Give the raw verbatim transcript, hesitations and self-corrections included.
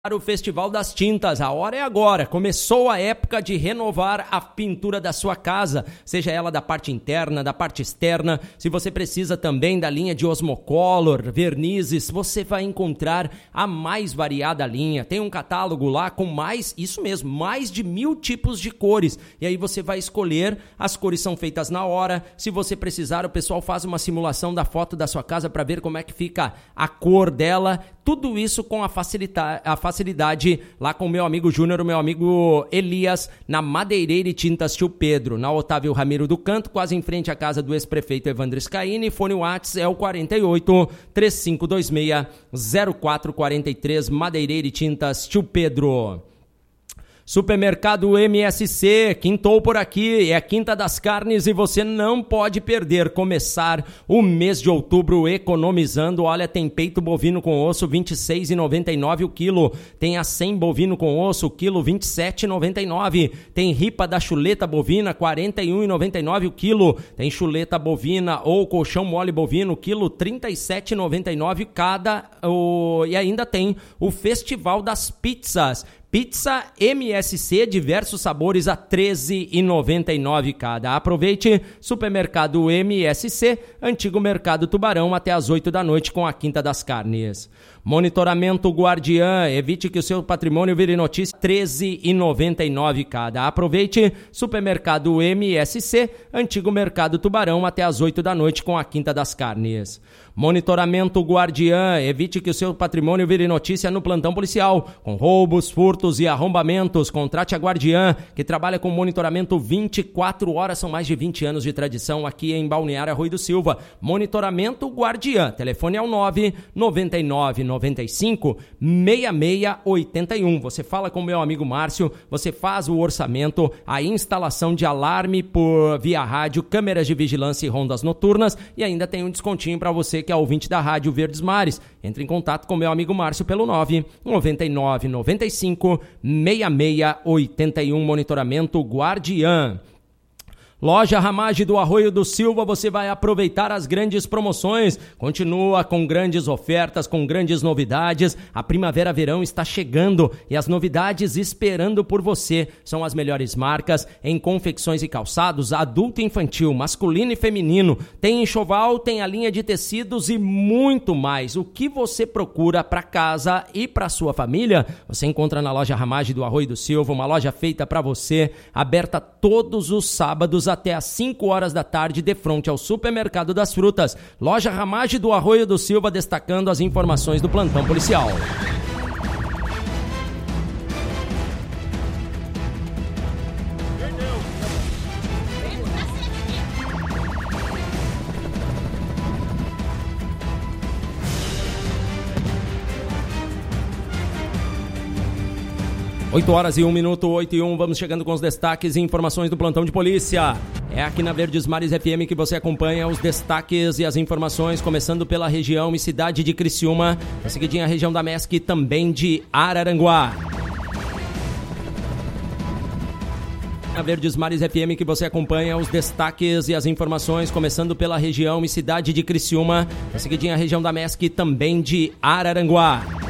Para o Festival das Tintas, a hora é agora, começou a época de renovar a pintura da sua casa, seja ela da parte interna, da parte externa. Se você precisa também da linha de Osmocolor, vernizes, você vai encontrar a mais variada linha. Tem um catálogo lá com mais, isso mesmo, mais de mil tipos de cores, e aí você vai escolher, as cores são feitas na hora. Se você precisar, o pessoal faz uma simulação da foto da sua casa para ver como é que fica a cor dela, tudo isso com a facilidade, a facilidade lá com o meu amigo Júnior, o meu amigo Elias, na Madeireira e Tintas Tio Pedro, na Otávio Ramiro do Canto, quase em frente à casa do ex-prefeito Evandro Scaini. Fone WhatsApp é o quarenta e oito, três cinco dois seis, zero quatro quatro três, Madeireira e Tintas Tio Pedro. Supermercado M S C, quintou por aqui, é a Quinta das Carnes e você não pode perder. Começar o mês de outubro economizando. Olha, tem peito bovino com osso vinte e seis reais e noventa e nove centavos o quilo. Tem a cem bovino com osso, quilo vinte e sete reais e noventa e nove centavos. Tem ripa da chuleta bovina, quarenta e um reais e noventa e nove centavos o quilo. Tem chuleta bovina ou colchão mole bovino, quilo trinta e sete reais e noventa e nove centavos cada. O... E ainda tem o Festival das Pizzas. Pizza M S C, diversos sabores a treze reais e noventa e nove centavos cada. Aproveite, Supermercado M S C, Antigo Mercado Tubarão, até às oito da noite com a Quinta das Carnes. Monitoramento Guardiã, evite que o seu patrimônio vire notícia, treze reais e noventa e nove centavos cada. Aproveite, Supermercado M S C, Antigo Mercado Tubarão, até às oito da noite com a Quinta das Carnes. Monitoramento Guardiã, evite que o seu patrimônio vire notícia no plantão policial, com roubos, furtos e arrombamentos. Contrate a Guardiã, que trabalha com monitoramento vinte e quatro horas, são mais de vinte anos de tradição aqui em Balneário Arroio do Silva. Monitoramento Guardiã, telefone é o nove nove nove nove cinco seis seis oito um. Você fala com o meu amigo Márcio, você faz o orçamento, a instalação de alarme por via rádio, câmeras de vigilância e rondas noturnas, e ainda tem um descontinho para você que é ouvinte da Rádio Verdes Mares. Entre em contato com meu amigo Márcio pelo nove nove nove nove cinco seis seis oito um. Monitoramento Guardiã. Loja Ramage do Arroio do Silva, você vai aproveitar as grandes promoções. Continua com grandes ofertas, com grandes novidades. A primavera-verão está chegando e as novidades esperando por você. São as melhores marcas em confecções e calçados, adulto e infantil, masculino e feminino. Tem enxoval, tem a linha de tecidos e muito mais. O que você procura para casa e para sua família, você encontra na Loja Ramage do Arroio do Silva, uma loja feita para você, aberta todos os sábados até às cinco horas da tarde, de frente ao Supermercado das Frutas. Loja Ramage do Arroio do Silva, destacando as informações do plantão policial. oito horas e um minuto, oito e um, vamos chegando com os destaques e informações do plantão de polícia. É aqui na Verdes Mares F M que você acompanha os destaques e as informações, começando pela região e cidade de Criciúma, em seguidinha a região da Mesc e também de Araranguá. Na Verdes Mares F M que você acompanha os destaques e as informações, começando pela região e cidade de Criciúma, em seguidinha a região da Mesc e também de Araranguá.